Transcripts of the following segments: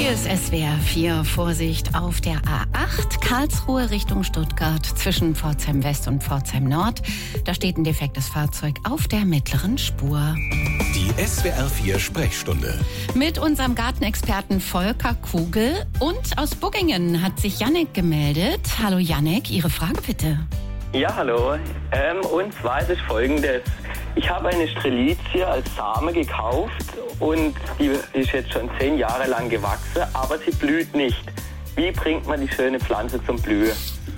Hier ist SWR 4. Vorsicht auf der A8 Karlsruhe Richtung Stuttgart zwischen Pforzheim West und Pforzheim Nord. Da steht ein defektes Fahrzeug auf der mittleren Spur. Die SWR 4 Sprechstunde. Mit unserem Gartenexperten Volker Kugel. Und aus Buggingen hat sich Jannik gemeldet. Hallo Jannik, Ihre Frage bitte. Ja, hallo. Und zwar ist es Folgendes. Ich habe eine Strelizie als Same gekauft und die ist jetzt schon 10 Jahre lang gewachsen, aber sie blüht nicht. Wie bringt man die schöne Pflanze zum Blühen?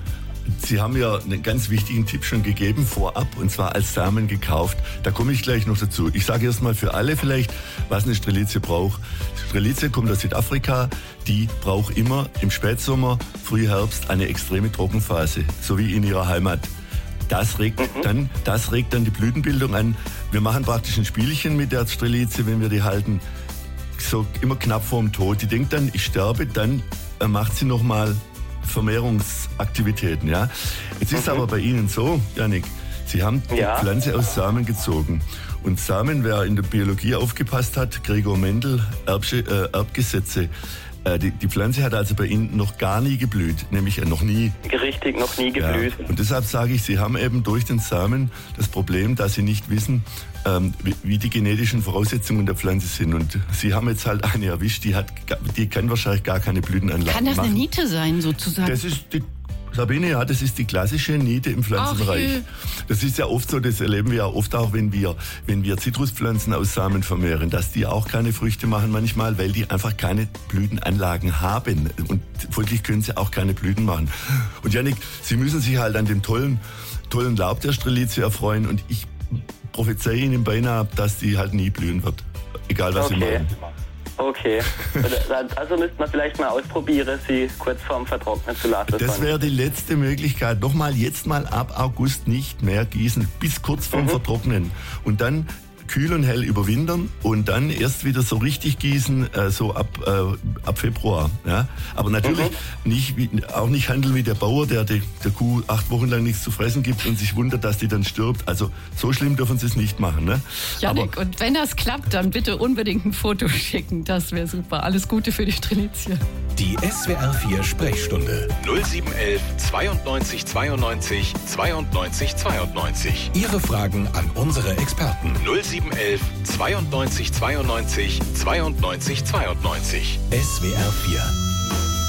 Sie haben ja einen ganz wichtigen Tipp schon gegeben vorab, und zwar als Samen gekauft. Da komme ich gleich noch dazu. Ich sage erstmal für alle vielleicht, was eine Strelizie braucht. Strelizie kommt aus Südafrika. Die braucht immer im Spätsommer, Frühherbst eine extreme Trockenphase, so wie in ihrer Heimat. Das regt dann die Blütenbildung an. Wir machen praktisch ein Spielchen mit der Strelizie, wenn wir die halten, so immer knapp vorm Tod. Die denkt dann, ich sterbe, dann macht sie nochmal Vermehrungsaktivitäten. Ja? Jetzt ist aber bei Ihnen so, Jannik, Sie haben die Pflanze aus Samen gezogen. Und Samen, wer in der Biologie aufgepasst hat, Gregor Mendel, Erbgesetze, die Pflanze hat also bei Ihnen noch gar nie geblüht, nämlich noch nie. Richtig, noch nie geblüht. Ja. Und deshalb sage ich, Sie haben eben durch den Samen das Problem, dass Sie nicht wissen, wie die genetischen Voraussetzungen der Pflanze sind. Und Sie haben jetzt halt eine erwischt, die kann wahrscheinlich gar keine Blütenanlage machen. Kann das eine Niete sein, sozusagen? Das ist Sabine, ja, das ist die klassische Niete im Pflanzenbereich. Das ist ja oft so, das erleben wir ja oft auch, wenn wir Zitruspflanzen aus Samen vermehren, dass die auch keine Früchte machen manchmal, weil die einfach keine Blütenanlagen haben. Und folglich können sie auch keine Blüten machen. Und Jannik, Sie müssen sich halt an dem tollen Laub der Strelizie erfreuen, und ich prophezeie Ihnen beinahe, dass die halt nie blühen wird. Egal was Sie machen. Okay, also müsste man vielleicht mal ausprobieren, sie kurz vorm Vertrocknen zu lassen. Das wäre die letzte Möglichkeit. Nochmal, jetzt mal ab August nicht mehr gießen, bis kurz vorm Vertrocknen. Und dann kühl und hell überwintern und dann erst wieder so richtig gießen, so ab Februar. Ja? Aber natürlich auch nicht handeln wie der Bauer, der Kuh 8 Wochen lang nichts zu fressen gibt und sich wundert, dass die dann stirbt. Also so schlimm dürfen Sie es nicht machen. Ne? Jannik, und wenn das klappt, dann bitte unbedingt ein Foto schicken. Das wäre super. Alles Gute für die Strelizie. Die SWR 4 Sprechstunde 0711 92 92 92 92. Ihre Fragen an unsere Experten 0711 92 92 92 92. SWR 4